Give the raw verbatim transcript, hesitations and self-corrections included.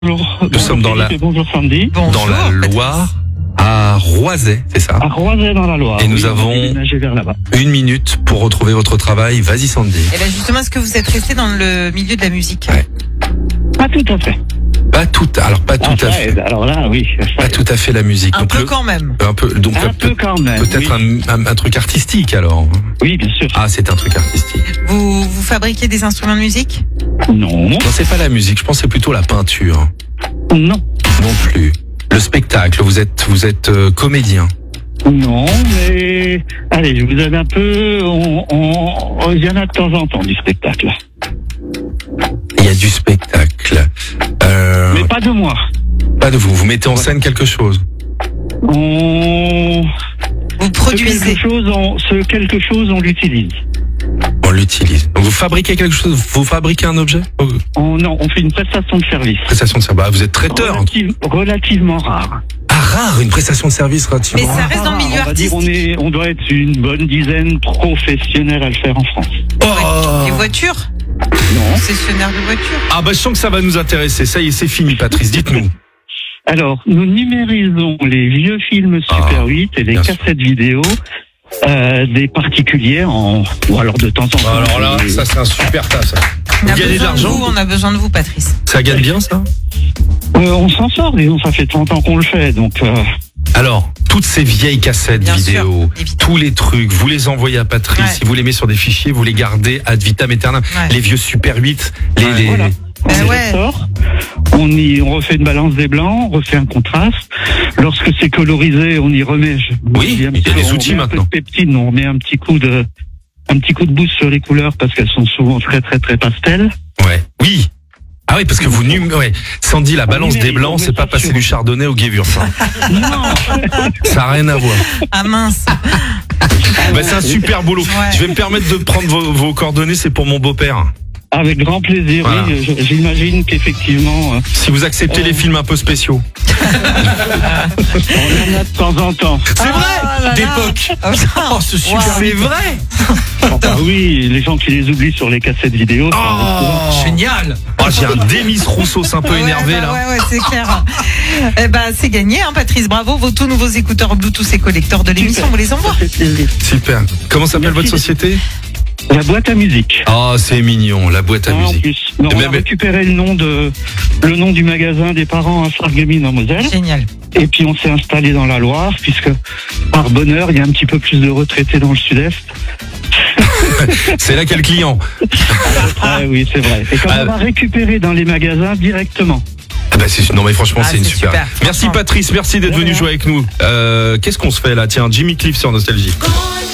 Bonjour. Nous sommes dans la, Bonjour Sandy. dans la Loire, à Roisey, c'est ça? À Roisey dans la Loire. Et nous oui, avons on va déménager vers là-bas. une minute pour retrouver votre travail. Vas-y Sandy. Et bien justement, est-ce que vous êtes resté dans le milieu de la musique? Ouais. Pas tout à fait. Pas tout, alors pas tout Ah, à ça fait. aide. Alors là, oui. ça Pas aide. tout à fait la musique. Un donc peu le- quand même. un peu, donc Un peut- peu quand même. peut-être oui. un, un, un truc artistique alors. Oui, bien sûr. Ah, c'est un truc artistique. Vous, vous fabriquez des instruments de musique? Non. Non, c'est pas la musique. Je pense que c'est plutôt la peinture. Non. Non plus. Le spectacle. Vous êtes, vous êtes euh, comédien. Non, mais allez, je vous aide un peu. On, on, on- il y en a de temps en temps du spectacle. Il y a du spectacle. Euh, Mais pas de moi. pas de vous. Vous mettez en scène quelque chose. On Vous ce produisez? quelque chose, on, ce quelque chose, on l'utilise. On l'utilise. Donc vous fabriquez quelque chose. Vous fabriquez un objet. Oh, On, non, on fait une prestation de service. prestation de service. Bah, vous êtes traiteur. Relative- relativement rare. Ah, rare, une prestation de service relativement Mais ça rare. reste dans le milieu on va dire, on artistique. est, on doit être une bonne dizaine professionnels à le faire en France. Oh. Les voitures? Non. Concessionnaire de voitures? Ah bah je sens que ça va nous intéresser. Ça y est, c'est fini, Patrice. Dites-nous. Alors, nous numérisons les vieux films Super Ah, huit et les bien sûr. cassettes vidéo euh, des particuliers en ou alors de temps en temps. Alors là, ça c'est un super tas. Ça. On Vous a gagnez de besoin de l'argent. vous, on a besoin de vous, Patrice. Ça gagne bien ça. Euh, on s'en sort, disons, ça fait trente ans qu'on le fait, donc euh, Alors, toutes ces vieilles cassettes Bien sûr, vidéo, évidemment. tous les trucs, vous les envoyez à Patrice, Ouais. si vous les mettez sur des fichiers, vous les gardez ad vitam aeternam. Ouais. Les vieux Super huit, les, Ouais. les- voilà. On Ben les ouais. sort, on y, on refait une balance des blancs, on refait un contraste. Lorsque c'est colorisé, on y remet. je- Oui, je dis un il y a petit peu, des on outils met un peu maintenant. de peptide, on met un petit coup de, un petit coup de boost sur les couleurs parce qu'elles sont souvent très très très pastel. Ouais. Oui. Ah oui, parce que vous num... ouais. Sandy, la balance numérique, des blancs, on c'est met pas ça passer sur- du chardonnay au Gewürz. hein. Non. Ça n'a rien à voir. Ah mince. Bah, c'est un super boulot. Ouais. Je vais me permettre de prendre vos, vos coordonnées, c'est pour mon beau-père. Avec grand plaisir, Voilà. oui. je- J'imagine qu'effectivement, euh, Si vous acceptez Euh. les films un peu spéciaux. on en a de temps en temps. C'est Ah là là. d'époque. Oh, ce super Wow. c'est vrai. Enfin, oui, les gens qui les oublient sur les cassettes vidéo. ça arrive souvent. Oh, génial. Oh, j'ai un Demis Rousseau un peu Ouais, énervé bah là. Ouais, ouais, c'est clair. Eh ben, c'est gagné, hein, Patrice. Bravo. Vos tout nouveaux écouteurs Bluetooth et collecteurs de l'émission, on vous les envoie. Ça fait plaisir. Super. Comment s'appelle Merci. votre société? La boîte à musique. Oh, c'est mignon, la boîte à Ah, en musique. plus. Non, Eh on ben, a mais- récupéré le nom de le nom du magasin des parents à Sarreguemines en Moselle. Génial. Et puis on s'est installé dans la Loire, puisque par bonheur, il y a un petit peu plus de retraités dans le sud-est. C'est là quel client? Ah oui, c'est vrai. Et comme Ah. on va récupérer dans les magasins directement. Ah bah c'est, non mais franchement Ah, c'est une c'est super. super, Merci franchement. Patrice, merci d'être De venu rien. jouer avec nous. Euh, qu'est-ce qu'on se fait là? Tiens, Jimmy Cliff sur Nostalgie.